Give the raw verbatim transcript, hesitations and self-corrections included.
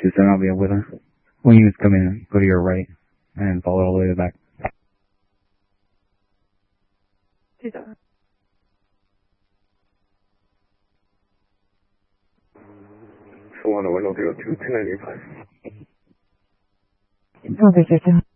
two seven, I'll be up with her. When you come in, go to your right and follow all the way to the back. two seven. Solana one oh zero two, ten ninety-five. Okay, sir.